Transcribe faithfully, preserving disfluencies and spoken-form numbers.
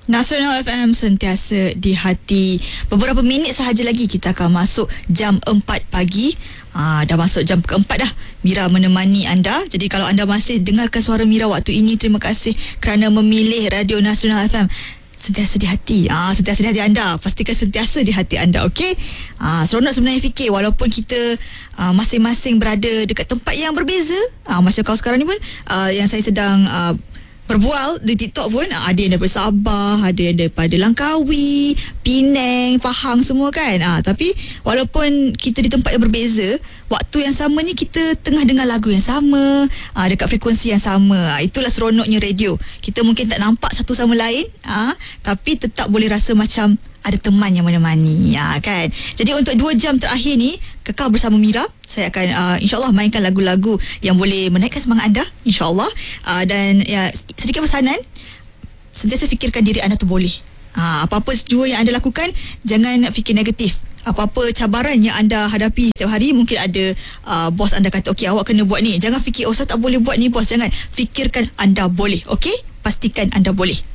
Nasional F M, sentiasa di hati. Beberapa minit sahaja lagi kita akan masuk jam empat pagi. Ah, dah masuk jam keempat dah. Mira menemani anda. Jadi kalau anda masih dengarkan suara Mira waktu ini, terima kasih kerana memilih Radio Nasional F M. Sentiasa di hati. Ah, sentiasa di hati anda. Pastikan sentiasa di hati anda, okey? Ah, seronok sebenarnya fikir walaupun kita ah, masing-masing berada dekat tempat yang berbeza. Ah, macam kau sekarang ni pun ah, yang saya sedang ah, berbual di TikTok pun ada yang daripada Sabah, ada yang daripada Langkawi, Penang, Pahang semua kan. Ah, tapi walaupun kita di tempat yang berbeza, waktu yang sama ni kita tengah dengar lagu yang sama, ah, dekat frekuensi yang sama. Ah, itulah seronoknya radio. Kita mungkin tak nampak satu sama lain, ah, tapi tetap boleh rasa macam ada teman yang menemani, ya, kan. Jadi untuk dua jam terakhir ni kekal bersama Mira. Saya akan uh, insyaAllah mainkan lagu-lagu yang boleh menaikkan semangat anda, insyaAllah. uh, Dan ya, sedikit pesanan, sentiasa fikirkan diri anda tu boleh. uh, Apa-apa jua yang anda lakukan, jangan fikir negatif. Apa-apa cabaran yang anda hadapi setiap hari, mungkin ada uh, bos anda kata, okey awak kena buat ni, jangan fikir, oh saya tak boleh buat ni bos. Jangan, fikirkan anda boleh, okey? Pastikan anda boleh.